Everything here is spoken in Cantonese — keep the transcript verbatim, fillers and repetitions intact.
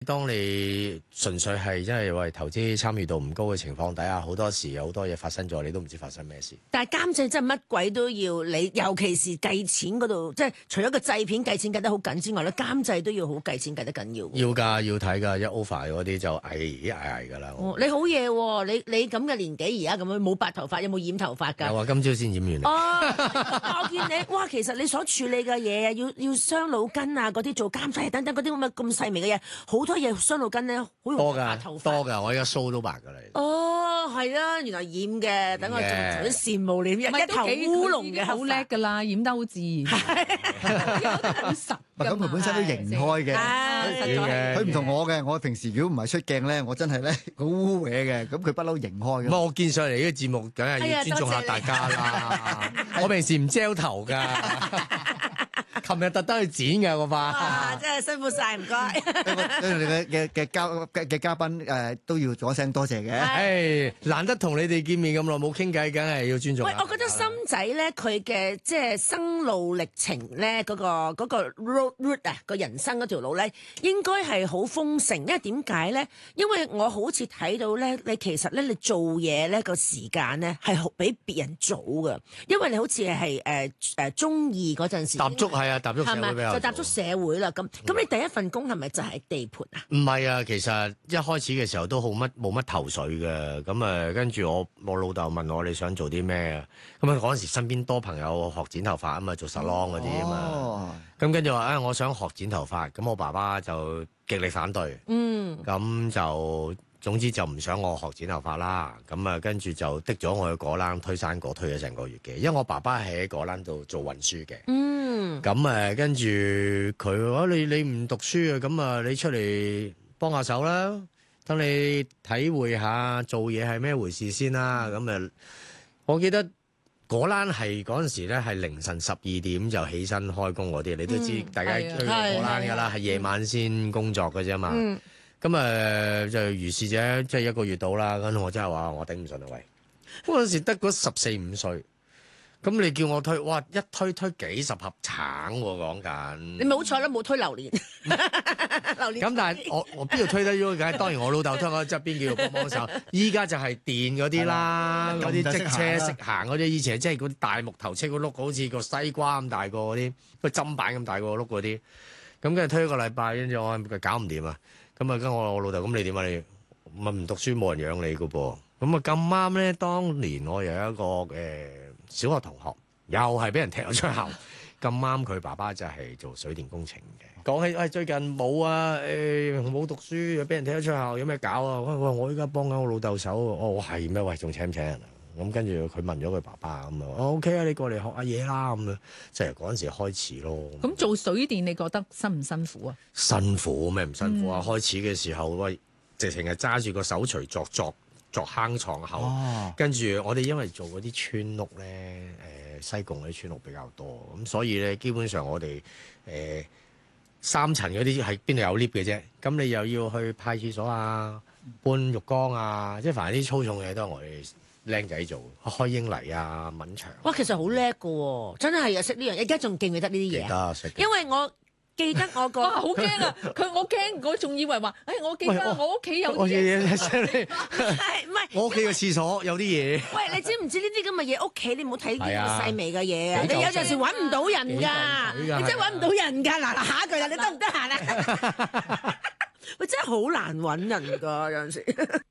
當你純粹係因為為投資參與度唔高嘅情況底下，好多時有好多嘢發生咗，你都唔知發生咩事。 但係監製真係乜鬼都要你，尤其是計錢嗰度，即係除咗個製片計錢計得好緊之外咧，監製都要好計錢計得緊要。 要㗎，要睇㗎，一 over 嗰啲就捱捱捱㗎啦。 哦，你好嘢喎！你你咁嘅年紀而家咁樣冇白頭髮，有冇染頭髮㗎？ 有啊，今朝先染完。 哦，我見你哇，其實你所處理嘅嘢啊，要要傷腦筋啊，嗰啲做監製等等嗰啲咁嘅咁細微嘅嘢，好多嘢傷腦筋咧，好容易白頭髮。 多㗎，我而家鬚都白㗎啦。 哦，係啊，原來染嘅，等我仲有啲羨慕你，一頭烏龍嘅好叻㗎啦，染得好自然，有得好實。 咁佢本身都型開嘅， 佢佢唔同我嘅。我平時如果唔係出鏡咧，我真係咧好污穢嘅。咁佢不嬲型開嘅。 咁我見上嚟呢個節目，梗係要尊重下大家啦。我平時唔遮頭㗎。琴日特登去剪㗎個髮， 哇！真係辛苦晒，唔該。 跟住你嘅嘅嘅嘉嘅嘅嘉賓誒都要咗聲多謝嘅。 誒，難得同你哋見面咁耐冇傾偈，梗係要尊重。 喂，我覺得心仔咧，佢嘅即係生路歷程咧，嗰個嗰個 road route 啊，個人生嗰條路咧，應該係好豐盛。因為點解咧？因為我好似睇到咧，你其實咧，你做嘢咧個時間咧係比別人早㗎，因為你好似係誒誒中二嗰陣時踏足係啊。踏足社會比較就踏足社會啦，咁咁你第一份工係咪就係地盤啊？ 唔係啊，其實一開始嘅時候都好乜冇乜頭緒嘅，咁誒跟住我我老豆問我你想做啲咩啊？咁啊嗰陣時身邊多朋友學剪頭髮啊嘛，做 salon 嗰啲啊嘛，咁跟住話啊我想學剪頭髮，咁我爸爸就極力反對，嗯，咁就。總之就唔想我學剪頭髮啦，咁啊跟住就的咗我去果欄推生果，推咗成個月嘅，因為我爸爸係喺果欄度做運輸嘅。嗯，咁誒跟住佢話你你唔讀書啊，咁啊你出嚟幫下手啦，等你體會下做嘢係咩回事先啦。咁誒，我記得果欄係嗰陣時咧係凌晨十二點就起身開工嗰啲，你都知、嗯、大家去過果欄㗎啦，係夜晚先工作嘅啫嘛。嗯咁誒、呃、就如是者，即係一個月到啦。咁我真係話我頂唔順啊！喂，嗰陣時得嗰十四五歲，咁你叫我推，哇！一推推幾十盒橙喎，講緊。你冇錯啦，冇推榴蓮。榴蓮。 咁但係我我邊度推得咗？梗係當然我老豆推我側邊叫做幫幫手。依家就係電嗰啲啦，嗰啲即車識行嗰啲。以前即係嗰啲大木頭車個轆，好似個西瓜咁大個嗰啲，個砧板咁大個轆嗰啲。咁跟住推一個禮拜，跟住我搞唔掂啊！咁啊，跟我我老豆，咁你點啊？你咪唔讀書冇人養你噶噃。咁啊咁啱咧，當年我有一個誒、呃、小學同學，又係俾人踢咗出校。咁啱佢爸爸就係做水電工程嘅。講起喂、哎，最近冇啊，誒、呃、冇讀書，又俾人踢咗出校，有咩搞啊？喂喂，我依家幫緊我老豆手。哦，係咩？喂，仲請唔請人啊？咁跟住佢問咗佢爸爸咁啊，哦 OK 啊，你過嚟學下嘢啦咁啊，即係嗰陣時開始咯。 咁做水電你覺得辛唔辛苦啊？ 辛苦咩唔辛苦啊？嗯、開始嘅時候喂，直情係揸住個手錘鑿鑿鑿坑床口，哦、跟住我哋因為做嗰啲村屋咧，誒、呃、西貢嗰啲村屋比較多，咁所以咧基本上我哋誒、呃、三層嗰啲係邊度有 lift 嘅啫，咁你又要去派廁所啊、搬浴缸啊，即係凡係啲粗重嘢都係我哋靚仔做，開英泥啊、揾牆。 哇，其實好叻噶喎，真係啊！識呢樣，而家仲記唔記得呢啲嘢啊？因為我記得我個， 好驚啊！佢我驚，我仲以為話，誒、哎，我記得我屋企有啲嘢。 係唔係？ 我屋企個廁所有啲嘢。 喂，你知唔知呢啲咁嘅嘢？屋企你唔好睇呢啲咁細微嘅嘢啊！你有陣時揾唔到人㗎，你真係揾唔到人㗎。嗱嗱，下一句啦，你得唔得閒啊？喂，真係好難揾人㗎，有陣時。